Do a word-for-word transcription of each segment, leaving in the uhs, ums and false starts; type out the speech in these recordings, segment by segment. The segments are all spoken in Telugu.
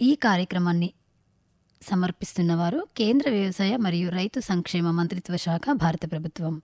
ఈ కార్యక్రమాన్ని సమర్పిస్తున్నవారు కేంద్ర వ్యవసాయ మరియు రైతు సంక్షేమ మంత్రిత్వ శాఖ, భారత ప్రభుత్వం.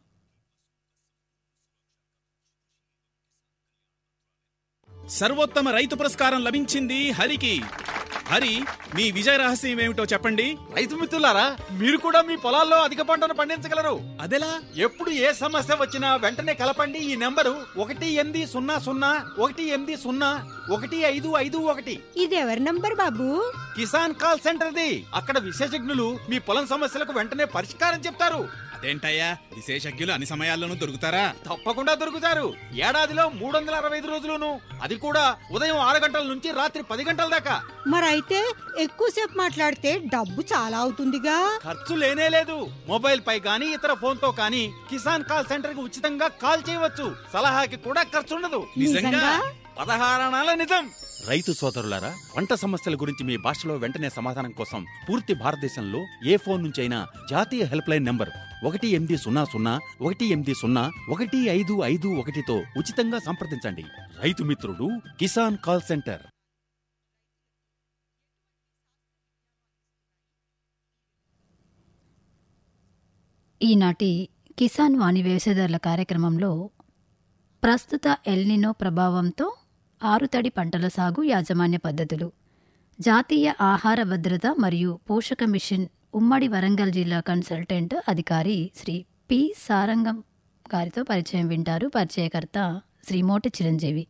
సర్వోత్తమ రైతు పురస్కారం లభించింది హరికి. హరి, మీ విజయ రహస్యం ఏమిటో చెప్పండి. రైతు మిత్రులారా, మీరు కూడా మీ పొలాల్లో అధిక పంటను పండించగలరు. అదెలా? ఎప్పుడు ఏ సమస్య వచ్చినా వెంటనే కలపండి ఈ నెంబరు ఒకటి ఎనిమిది సున్నా సున్నా ఒకటి ఎనిమిది సున్నా ఒకటి ఐదు ఐదు ఒకటి. ఇది ఎవరి నంబర్ బాబు? కిసాన్ కాల్ సెంటర్ది. అక్కడ విశేషజ్ఞులు మీ పొలం సమస్యలకు వెంటనే పరిష్కారం చెప్తారు. అదేంటయ్యా, విశేషజ్ఞులు అన్ని సమయాల్లోనూ దొరుకుతారా? తప్పకుండా దొరుకుతారు. ఏడాదిలో మూడు వందల అరవై ఐదు రోజులును, అది కూడా ఉదయం ఆరు గంటల నుంచి రాత్రి పది గంటల దాకా. మరైతే ఎక్కువసేపు మాట్లాడితే డబ్బు చాలా అవుతుందిగా. ఖర్చు లేనే లేదు. మొబైల్ పై గానీ ఇతర ఫోన్ తో కానీ కిసాన్ కాల్ సెంటర్ కి ఉచితంగా కాల్ చేయవచ్చు. సలహాకి కూడా ఖర్చు ఉండదు. నిజంగా? పదహారణాల నిజం. రైతు సోదరులారా, పంట సమస్యల గురించి మీ భాషలో వెంటనే సమాధానం కోసం పూర్తి భారతదేశంలో ఏ ఫోన్ నుంచి అయినా జాతీయ హెల్ప్ లైన్ నంబర్ ఒకటి ఎనిమిది సున్నా సున్నా ఒకటి ఎనిమిది సున్నా ఒకటి ఐదు ఐదు ఒకటితో ఉచితంగా సంప్రదించండి. రైతు మిత్రుడు కిసాన్ కాల్ సెంటర్. ఈనాటి కిసాన్ వాణి వ్యవసాయదారుల కార్యక్రమంలో ప్రస్తుత ఎల్నినో ప్రభావంతో ఆరుతడి పంటల సాగు యాజమాన్య పద్ధతులు, జాతీయ ఆహార భద్రత మరియు పోషక మిషన్ ఉమ్మడి వరంగల్ జిల్లా కన్సల్టెంట్ అధికారి శ్రీ పి సారంగం గారితో పరిచయం వింటారు. పరిచయకర్త శ్రీ మోటి చిరంజీవి.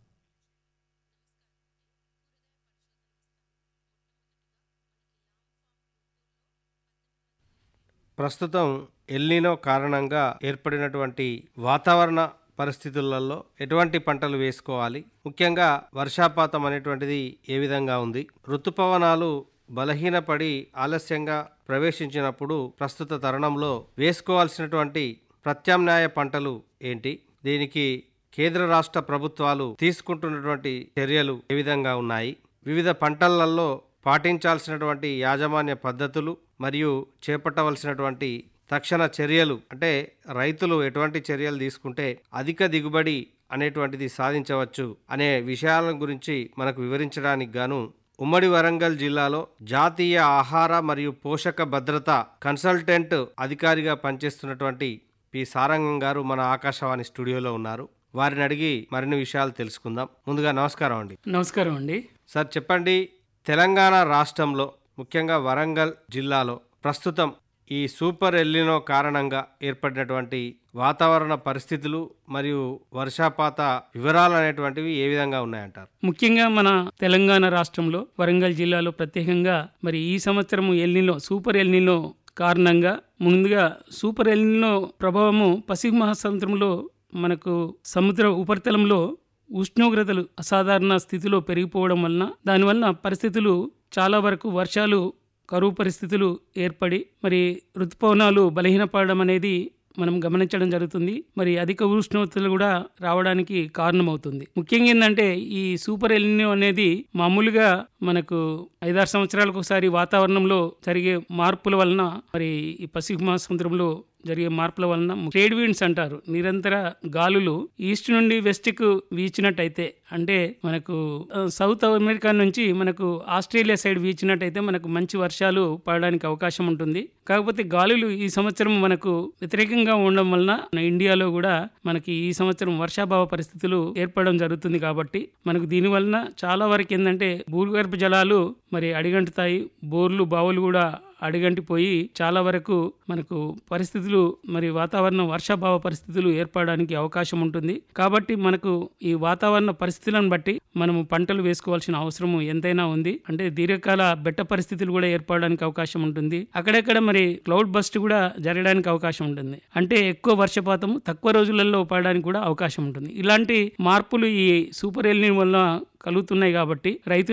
ప్రస్తుతం ఎల్నినో కారణంగా ఏర్పడినటువంటి వాతావరణ పరిస్థితులలో ఎటువంటి పంటలు వేసుకోవాలి, ముఖ్యంగా వర్షాపాతం అనేటువంటిది ఏ విధంగా ఉంది, ఋతుపవనాలు బలహీనపడి ఆలస్యంగా ప్రవేశించినప్పుడు ప్రస్తుత తరుణంలో వేసుకోవాల్సినటువంటి ప్రత్యామ్నాయ పంటలు ఏంటి, దీనికి కేంద్ర రాష్ట్ర ప్రభుత్వాలు తీసుకుంటున్నటువంటి చర్యలు ఏ విధంగా ఉన్నాయి, వివిధ పంటలలో పాటించాల్సినటువంటి యాజమాన్య పద్ధతులు మరియు చేపట్టవలసినటువంటి తక్షణ చర్యలు, అంటే రైతులు ఎటువంటి చర్యలు తీసుకుంటే అధిక దిగుబడి అనేటువంటిది సాధించవచ్చు అనే విషయాల గురించి మనకు వివరించడానికి గాను ఉమ్మడి వరంగల్ జిల్లాలో జాతీయ ఆహార మరియు పోషక భద్రత కన్సల్టెంట్ అధికారిగా పనిచేస్తున్నటువంటి పి సారంగం గారు మన ఆకాశవాణి స్టూడియోలో ఉన్నారు. వారిని అడిగి మరిన్ని విషయాలు తెలుసుకుందాం. ముందుగా నమస్కారం అండి. నమస్కారం అండి. సార్ చెప్పండి, తెలంగాణ రాష్ట్రంలో ముఖ్యంగా వరంగల్ జిల్లాలో ప్రస్తుతం ఈ సూపర్ ఎల్నినో కారణంగా ఏర్పడినటువంటి వాతావరణ పరిస్థితులు మరియు వర్షపాత వివరాలు అనేటువంటివి ఏ విధంగా ఉన్నాయంటారు? ముఖ్యంగా మన తెలంగాణ రాష్ట్రంలో వరంగల్ జిల్లాలో ప్రత్యేకంగా మరి ఈ సంవత్సరం ఎల్నినో సూపర్ ఎల్నినో కారణంగా, ముందుగా సూపర్ ఎల్నినో ప్రభావము పసిఫిక్ మహాసముద్రంలో మనకు సముద్ర ఉపరితలంలో ఉష్ణోగ్రతలు అసాధారణ స్థితిలో పెరిగిపోవడం వలన దానివల్ల పరిస్థితులు చాలా వరకు వర్షాలు, కరువు పరిస్థితులు ఏర్పడి మరి ఋతుపవనాలు బలహీనపడడం అనేది మనం గమనించడం జరుగుతుంది. మరి అధిక ఉష్ణోగ్రతలు కూడా రావడానికి కారణమవుతుంది. ముఖ్యంగా ఏంటంటే ఈ సూపర్ ఎల్నినో అనేది మామూలుగా మనకు ఐదారు సంవత్సరాలకు ఒకసారి వాతావరణంలో జరిగే మార్పుల వలన, మరి ఈ పసిఫిక్ మహాసముద్రంలో జరిగే మార్పుల వలన ట్రేడ్ విండ్స్ అంటారు, నిరంతర గాలులు ఈస్ట్ నుండి వెస్ట్కు వీచినట్టయితే, అంటే మనకు సౌత్ అమెరికా నుంచి మనకు ఆస్ట్రేలియా సైడ్ వీచినట్టయితే మనకు మంచి వర్షాలు పడడానికి అవకాశం ఉంటుంది. కాకపోతే గాలులు ఈ సంవత్సరం మనకు వ్యతిరేకంగా ఉండడం వలన ఇండియాలో కూడా మనకి ఈ సంవత్సరం వర్షాభావ పరిస్థితులు ఏర్పడడం జరుగుతుంది. కాబట్టి మనకు దీని వలన చాలా వరకు ఏంటంటే భూగర్భ జలాలు మరి అడిగంటుతాయి, బోర్లు బావులు కూడా అడిగంటిపోయి చాలా వరకు మనకు పరిస్థితులు మరి వాతావరణ వర్షాభావ పరిస్థితులు ఏర్పడడానికి అవకాశం ఉంటుంది. కాబట్టి మనకు ఈ వాతావరణ పరిస్థితులను బట్టి మనము పంటలు వేసుకోవాల్సిన అవసరం ఎంతైనా ఉంది. అంటే దీర్ఘకాల బెట్ట పరిస్థితులు కూడా ఏర్పడడానికి అవకాశం ఉంటుంది. అక్కడెక్కడ మరి క్లౌడ్ బస్ట్ కూడా జరగడానికి అవకాశం ఉంటుంది. అంటే ఎక్కువ వర్షపాతము తక్కువ రోజులలో పడడానికి కూడా అవకాశం ఉంటుంది. ఇలాంటి మార్పులు ఈ సూపర్ ఎల్నినో వల్ల కలుగుతున్నాయి. కాబట్టి రైతు